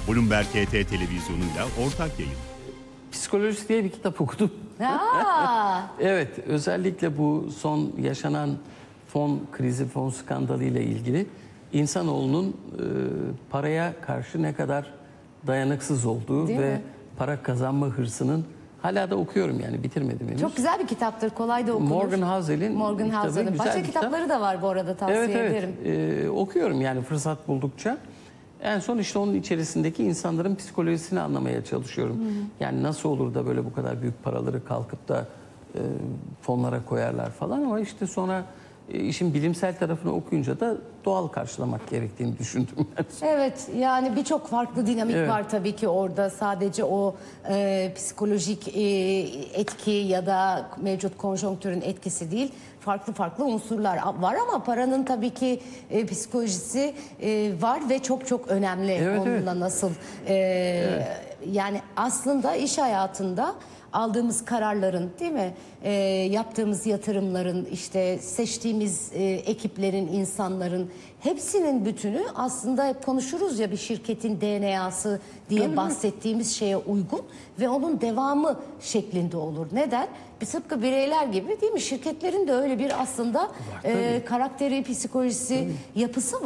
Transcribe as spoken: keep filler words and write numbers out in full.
Bloomberg H T televizyonuyla ortak yayın. Psikolojisi diye bir kitap okudum. Aa, Evet, özellikle bu son yaşanan fon krizi, fon skandalı ile ilgili insanoğlunun e, paraya karşı ne kadar dayanıksız olduğu Değil ve mi? para kazanma hırsının, hala da okuyorum yani, bitirmedim henüz. çok güzel bir kitaptır. Kolay da okunur. Morgan Housel'in Morgan kitabı, Housel'in. güzel Başka bir kitap. kitapları da var bu arada, tavsiye Evet evet ederim. Ee, okuyorum yani fırsat buldukça. En son işte onun içerisindeki insanların psikolojisini anlamaya çalışıyorum. Yani nasıl olur da böyle bu kadar büyük paraları kalkıp da e, fonlara koyarlar falan, ama işte sonra e, işin bilimsel tarafını okuyunca da doğal karşılamak gerektiğini düşündüm. Evet, yani birçok farklı dinamik Evet. var tabii ki orada. Sadece o e, psikolojik e, etki ya da mevcut konjonktürün etkisi değil. Farklı farklı unsurlar var ama paranın tabii ki e, psikolojisi e, var ve çok çok önemli. Evet, Onunla evet. nasıl e, yani aslında iş hayatında aldığımız kararların, değil mi? E, yaptığımız yatırımların, işte seçtiğimiz e, ekiplerin, insanların hepsinin bütünü aslında, hep konuşuruz ya, bir şirketin D N A'sı diye Tabii, bahsettiğimiz şeye uygun ve onun devamı şeklinde olur. Neden? Bir tıpkı bireyler gibi, değil mi? Şirketlerin de öyle bir aslında e, karakteri, psikolojisi, yapısı var.